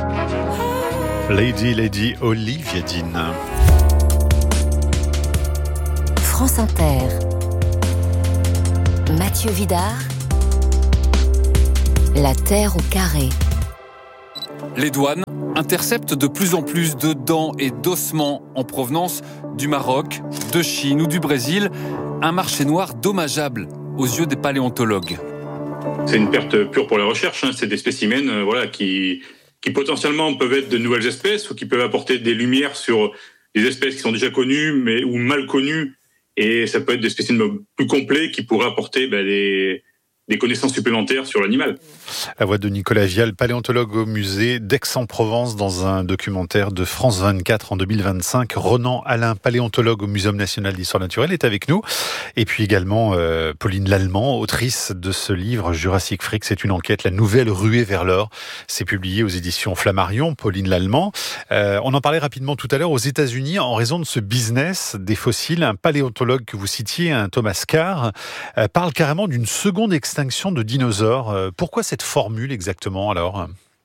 Lady Olivia Dean. France Inter. Mathieu Vidard. La Terre au carré. Les douanes interceptent de plus en plus de dents et d'ossements en provenance du Maroc, de Chine ou du Brésil. Un marché noir dommageable aux yeux des paléontologues. C'est une perte pure pour la recherche. C'est des spécimens qui potentiellement peuvent être de nouvelles espèces ou qui peuvent apporter des lumières sur des espèces qui sont déjà connues ou mal connues. Et ça peut être des spécimens plus complets qui pourraient apporter des connaissances supplémentaires sur l'animal. La voix de Nicolas Vial, paléontologue au musée d'Aix-en-Provence, dans un documentaire de France 24 en 2025. Ronan Alain, paléontologue au Muséum national d'histoire naturelle, est avec nous. Et puis également Pauline Lallemand, autrice de ce livre Jurassic Freak. C'est une enquête, la nouvelle ruée vers l'or. C'est publié aux éditions Flammarion. Pauline Lallemand. On en parlait rapidement tout à l'heure. Aux États-Unis, en raison de ce business des fossiles, un paléontologue que vous citiez, un Thomas Carr, parle carrément d'une seconde extinction de dinosaures. Pourquoi cette formule exactement alors ?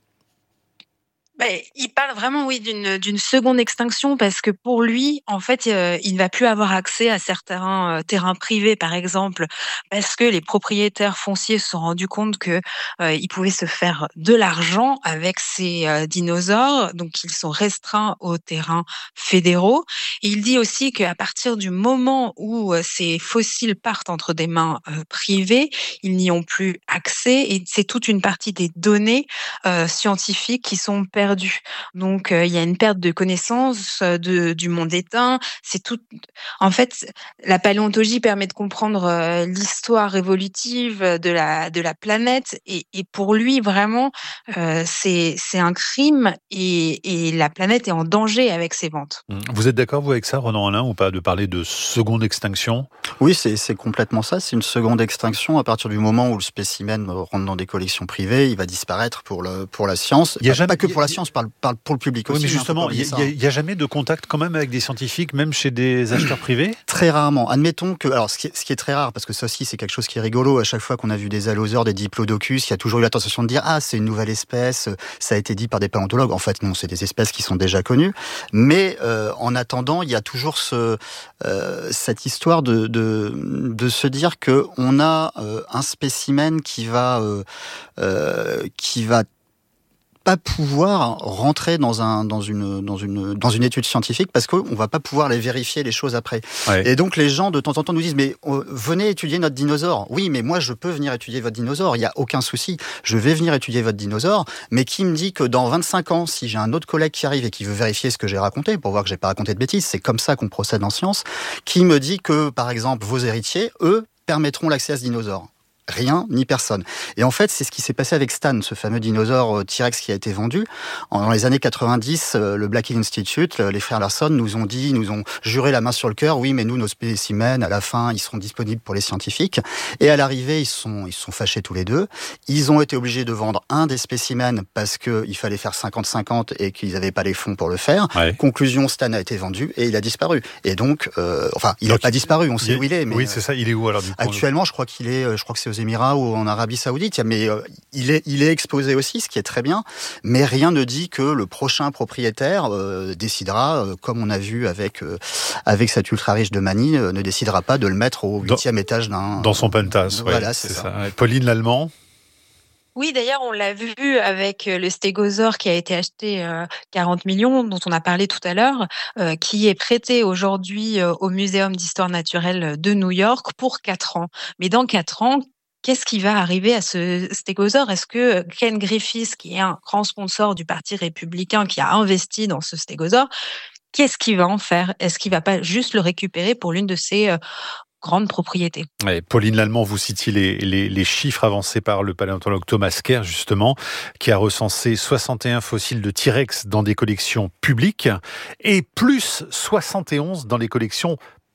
Il parle vraiment, d'une seconde extinction parce que pour lui, en fait, il ne va plus avoir accès à certains terrains privés, par exemple, parce que les propriétaires fonciers se sont rendus compte que ils pouvaient se faire de l'argent avec ces dinosaures, donc ils sont restreints aux terrains fédéraux. Et il dit aussi qu'à partir du moment où ces fossiles partent entre des mains privées, ils n'y ont plus accès et c'est toute une partie des données scientifiques qui sont perdues. Donc, il y a une perte de connaissance du monde éteint. C'est tout. En fait, la paléontologie permet de comprendre l'histoire évolutive de la planète. Et pour lui, vraiment, c'est un crime et la planète est en danger avec ces ventes. Vous êtes d'accord, vous, avec ça, Ronan Alain, ou pas, de parler de seconde extinction ? Oui, c'est complètement ça. C'est une seconde extinction. À partir du moment où le spécimen rentre dans des collections privées, il va disparaître pour la science. Il y a jamais, pas que pour la science, parle pour le public aussi. Oui, mais justement, il y a jamais de contact quand même avec des scientifiques, même chez des acheteurs privés ? Très rarement. Admettons que, alors ce qui est très rare, parce que ça aussi c'est quelque chose qui est rigolo, à chaque fois qu'on a vu des allosaures, des diplodocus, il y a toujours eu la tentation de dire c'est une nouvelle espèce, ça a été dit par des paléontologues. En fait non, c'est des espèces qui sont déjà connues. Mais en attendant, il y a toujours cette histoire de se dire que on a un spécimen qui va pas pouvoir rentrer dans une étude scientifique parce qu'on va pas pouvoir les vérifier les choses après. Ouais. Et donc les gens de temps en temps nous disent mais venez étudier notre dinosaure. Oui, mais moi je peux venir étudier votre dinosaure, il y a aucun souci. Je vais venir étudier votre dinosaure, mais qui me dit que dans 25 ans, si j'ai un autre collègue qui arrive et qui veut vérifier ce que j'ai raconté pour voir que j'ai pas raconté de bêtises, c'est comme ça qu'on procède en science, qui me dit que par exemple vos héritiers, eux, permettront l'accès à ce dinosaure. Rien ni personne. Et en fait, c'est ce qui s'est passé avec Stan, ce fameux dinosaure T-Rex qui a été vendu. Dans les années 90, le Black Hill Institute, les frères Larson nous ont juré la main sur le cœur, oui, mais nous, nos spécimens, à la fin, ils seront disponibles pour les scientifiques. Et à l'arrivée, ils se sont fâchés tous les deux. Ils ont été obligés de vendre un des spécimens parce qu'il fallait faire 50-50 et qu'ils n'avaient pas les fonds pour le faire. Ouais. Conclusion, Stan a été vendu et il a disparu. Et donc, il n'a pas disparu, on sait où il est. Mais, oui, c'est ça, il est où alors du coup ? Actuellement, je crois que c'est aux Émirats ou en Arabie Saoudite, mais il est exposé aussi, ce qui est très bien, mais rien ne dit que le prochain propriétaire décidera, comme on a vu avec cet ultra riche de Manille, ne décidera pas de le mettre au 8e étage dans son penthouse. Voilà, c'est ça. Pauline Lallemand. Oui, d'ailleurs, on l'a vu avec le stégosaure qui a été acheté 40 millions, dont on a parlé tout à l'heure, qui est prêté aujourd'hui au Muséum d'histoire naturelle de New York pour 4 ans. Mais dans 4 ans, qu'est-ce qui va arriver à ce stégosaure ? Est-ce que Ken Griffiths, qui est un grand sponsor du Parti républicain, qui a investi dans ce stégosaure, qu'est-ce qu'il va en faire ? Est-ce qu'il ne va pas juste le récupérer pour l'une de ses grandes propriétés ? Ouais, Pauline Lallemand, vous citiez les chiffres avancés par le paléontologue Thomas Carr, justement, qui a recensé 61 fossiles de T-Rex dans des collections publiques et plus 71 dans les collections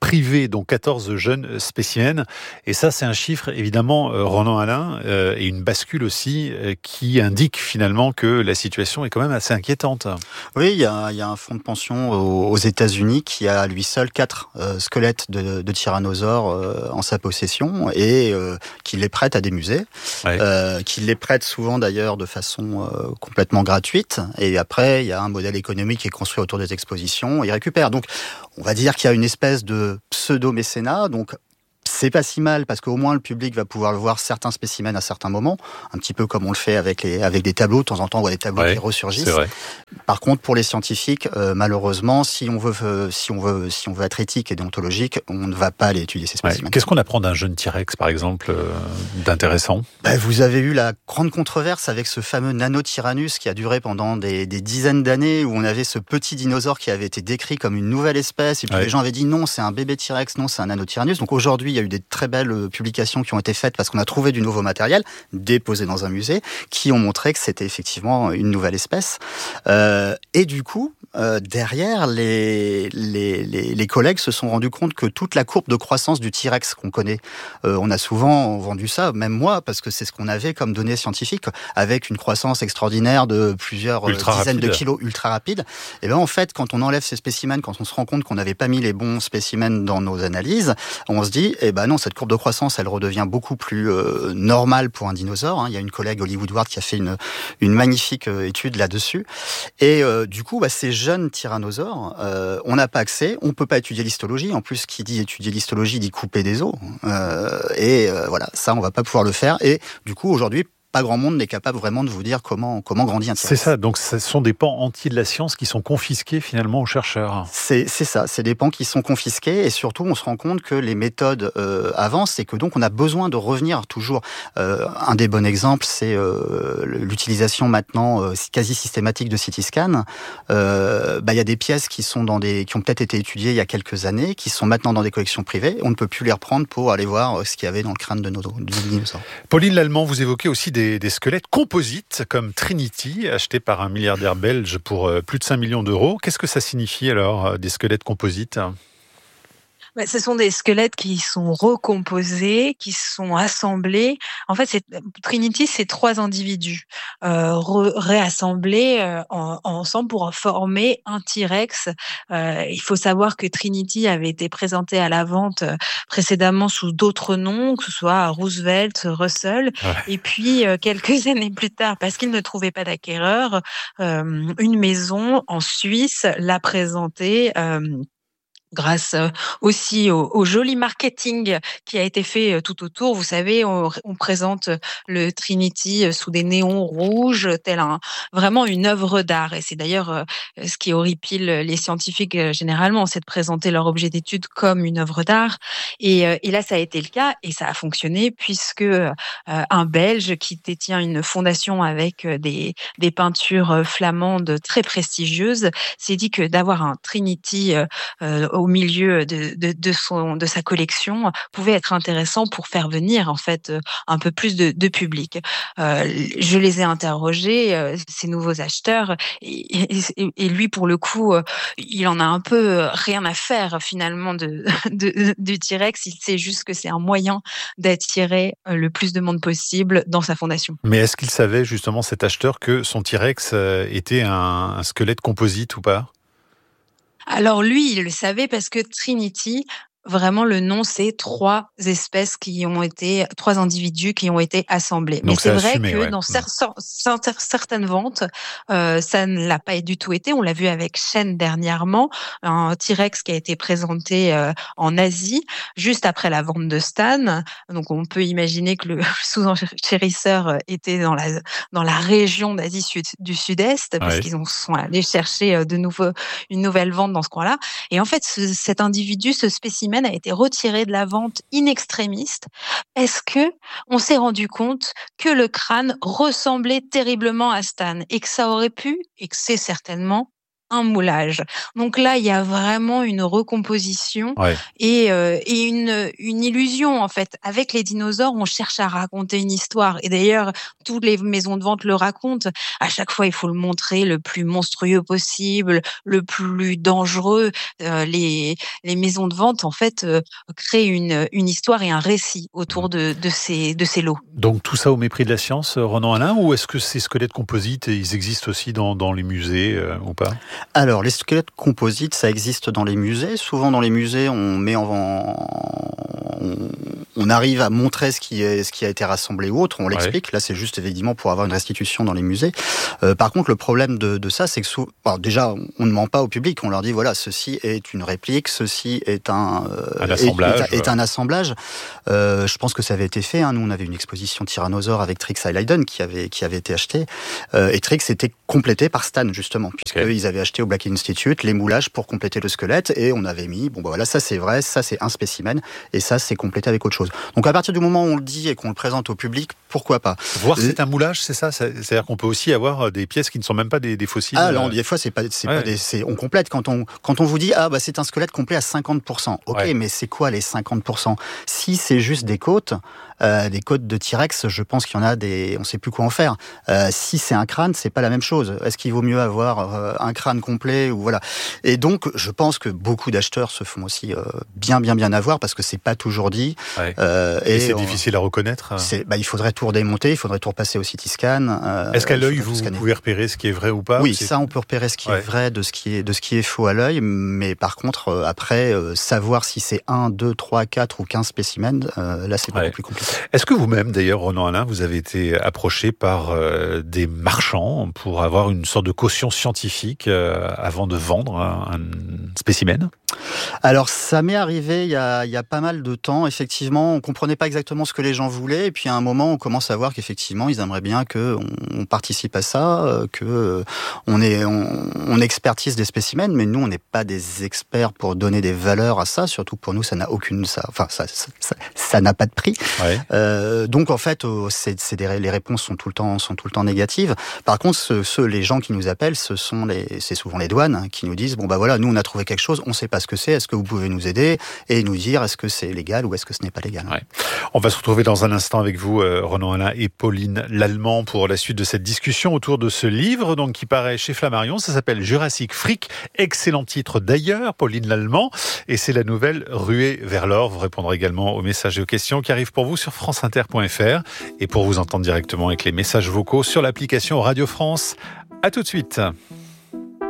privés, dont 14 jeunes spécimens. Et ça, c'est un chiffre, évidemment, Ronan Alain, et une bascule aussi, qui indique finalement que la situation est quand même assez inquiétante. Oui, il y a un fonds de pension aux États-Unis qui a à lui seul 4 squelettes de tyrannosaures en sa possession et qui les prête à des musées, qui les prête souvent d'ailleurs de façon complètement gratuite. Et après, il y a un modèle économique qui est construit autour des expositions. Ils récupèrent. Donc, on va dire qu'il y a une espèce de pseudo-mécénat. Donc, c'est pas si mal parce qu'au moins le public va pouvoir voir certains spécimens à certains moments, un petit peu comme on le fait avec des tableaux. De temps en temps, on voit des tableaux qui ressurgissent. Par contre, pour les scientifiques, malheureusement, si on veut être éthique et déontologique, on ne va pas aller étudier ces spécimens. Qu'est-ce qu'on apprend d'un jeune T-Rex, par exemple, d'intéressant ? Vous avez eu la grande controverse avec ce fameux Nanotyrannus qui a duré pendant des dizaines d'années, où on avait ce petit dinosaure qui avait été décrit comme une nouvelle espèce, et puis les gens avaient dit non, c'est un bébé T-Rex, non, c'est un Nanotyrannus. Donc aujourd'hui, il y a eu des très belles publications qui ont été faites parce qu'on a trouvé du nouveau matériel déposé dans un musée qui ont montré que c'était effectivement une nouvelle espèce. Et du coup, derrière, les collègues se sont rendus compte que toute la courbe de croissance du T-Rex qu'on connaît, on a souvent vendu ça, même moi, parce que c'est ce qu'on avait comme données scientifiques, avec une croissance extraordinaire de plusieurs dizaines de kilos ultra rapide. Et bien en fait, quand on enlève ces spécimens, quand on se rend compte qu'on n'avait pas mis les bons spécimens dans nos analyses, on se dit, non, cette courbe de croissance, elle redevient beaucoup plus normale pour un dinosaure. Il y a une collègue, Holly Woodward, qui a fait une magnifique étude là-dessus. Et du coup, ces jeunes tyrannosaures, on n'a pas accès, on peut pas étudier l'histologie. En plus, qui dit étudier l'histologie dit couper des os. Voilà, ça, on va pas pouvoir le faire. Et du coup, aujourd'hui, pas grand monde n'est capable vraiment de vous dire comment grandit un T-Rex. C'est ça, donc ce sont des pans entiers de la science qui sont confisqués finalement aux chercheurs. C'est ça, c'est des pans qui sont confisqués et surtout on se rend compte que les méthodes avancent et que donc on a besoin de revenir toujours. Un des bons exemples, c'est l'utilisation maintenant quasi systématique de CT scan. Il y a des pièces qui ont peut-être été étudiées il y a quelques années, qui sont maintenant dans des collections privées. On ne peut plus les reprendre pour aller voir ce qu'il y avait dans le crâne de nos dinosaures. Pauline Lallemand, vous évoquez aussi des squelettes composites comme Trinity, achetés par un milliardaire belge pour plus de 5 millions d'euros. Qu'est-ce que ça signifie alors, des squelettes composites ? Ce sont des squelettes qui sont recomposés, qui sont assemblés. En fait, Trinity, c'est 3 individus réassemblés ensemble pour former un T-Rex. Il faut savoir que Trinity avait été présenté à la vente précédemment sous d'autres noms, que ce soit Roosevelt, Russell. Et puis, quelques années plus tard, parce qu'ils ne trouvaient pas d'acquéreur, une maison en Suisse l'a présenté grâce aussi au joli marketing qui a été fait tout autour. Vous savez, on présente le Trinity sous des néons rouges, vraiment une œuvre d'art. Et c'est d'ailleurs ce qui horripile les scientifiques généralement, c'est de présenter leur objet d'étude comme une œuvre d'art. Et là, ça a été le cas et ça a fonctionné puisque un Belge qui détient une fondation avec des peintures flamandes très prestigieuses s'est dit que d'avoir un Trinity au milieu de sa collection pouvait être intéressant pour faire venir en fait un peu plus de public. Je les ai interrogés, ces nouveaux acheteurs, et lui pour le coup, il en a un peu rien à faire finalement du T-Rex. Il sait juste que c'est un moyen d'attirer le plus de monde possible dans sa fondation. Mais est-ce qu'il savait justement cet acheteur que son T-Rex était un squelette composite ou pas ? Alors lui, il le savait parce que Trinity, vraiment le nom, c'est 3 individus qui ont été assemblés. Donc mais c'est vrai assumé, que dans certaines ventes, ça ne l'a pas du tout été. On l'a vu avec Shen dernièrement, un T-Rex qui a été présenté en Asie, juste après la vente de Stan. Donc on peut imaginer que le sous-enchérisseur était dans la région d'Asie du Sud-Est, parce qu'ils sont allés chercher une nouvelle vente dans ce coin-là. Et en fait, cet individu, ce spécimen, a été retiré de la vente in extremis parce que on s'est rendu compte que le crâne ressemblait terriblement à Stan et que ça aurait pu, et que c'est certainement un moulage. Donc là, il y a vraiment une recomposition et une illusion, en fait. Avec les dinosaures, on cherche à raconter une histoire. Et d'ailleurs, toutes les maisons de vente le racontent. À chaque fois, il faut le montrer le plus monstrueux possible, le plus dangereux. Les maisons de vente, en fait, créent une histoire et un récit autour de ces lots. Donc tout ça au mépris de la science, Ronan Alain, ou est-ce que ces squelettes composites, ils existent aussi dans les musées ou pas ? Alors, les squelettes composites, ça existe dans les musées. Souvent, dans les musées, on arrive à montrer ce qui a été rassemblé ou autre, on l'explique. Là, c'est juste évidemment pour avoir une restitution dans les musées. Par contre, le problème de ça, c'est que déjà, on ne ment pas au public. On leur dit, voilà, ceci est une réplique, ceci est un assemblage. Je pense que ça avait été fait. Nous, on avait une exposition Tyrannosaure avec Trix à Leiden qui avait été achetée. Et Trix était complété par Stan, justement, puisqu'ils avaient acheté au Black Institute les moulages pour compléter le squelette. Et on avait mis, voilà, ça c'est vrai, ça c'est un spécimen, et ça c'est complété avec autre chose. Donc à partir du moment où on le dit et qu'on le présente au public, pourquoi pas ? Voir c'est un moulage, c'est ça ? C'est-à-dire qu'on peut aussi avoir des pièces qui ne sont même pas des fossiles. Non, des fois on complète quand on vous dit c'est un squelette complet à 50%. Ok, mais c'est quoi les 50% ? Si c'est juste des côtes de T-Rex, je pense qu'il y en a on sait plus quoi en faire. Si c'est un crâne, c'est pas la même chose. Est-ce qu'il vaut mieux avoir un crâne complet ou voilà ? Et donc, je pense que beaucoup d'acheteurs se font aussi bien avoir parce que c'est pas toujours dit. Et c'est difficile à reconnaître. Il faudrait tout redémonter, il faudrait tout repasser au CT scan. Est-ce qu'à l'œil vous pouvez repérer ce qui est vrai ou pas ? Oui, ça on peut repérer ce qui est vrai de ce qui est faux à l'œil, mais par contre après savoir si c'est 1, 2, 3, 4 ou 15 spécimens, là c'est beaucoup plus compliqué. Est-ce que vous-même, d'ailleurs, Ronan Alain, vous avez été approché par des marchands pour avoir une sorte de caution scientifique avant de vendre un spécimen ? Alors, ça m'est arrivé il y a pas mal de temps. Effectivement, on comprenait pas exactement ce que les gens voulaient. Et puis, à un moment, on commence à voir qu'effectivement, ils aimeraient bien qu'on participe à ça, on expertise des spécimens. Mais nous, on n'est pas des experts pour donner des valeurs à ça. Surtout pour nous, ça n'a pas de prix. Donc, en fait, les réponses sont tout le temps négatives. Par contre, les gens qui nous appellent, c'est souvent les douanes qui nous disent, nous, on a trouvé quelque chose, on sait pas ce que c'est, est-ce que vous pouvez nous aider et nous dire est-ce que c'est légal ou est-ce que ce n'est pas légal. On va se retrouver dans un instant avec vous, Ronan Alain et Pauline Lallemand, pour la suite de cette discussion autour de ce livre qui paraît chez Flammarion. Ça s'appelle Jurassic Freak, excellent titre d'ailleurs, Pauline Lallemand, et c'est la nouvelle Ruée vers l'or. Vous répondrez également aux messages et aux questions qui arrivent pour vous sur franceinter.fr et pour vous entendre directement avec les messages vocaux sur l'application Radio France. À tout de suite.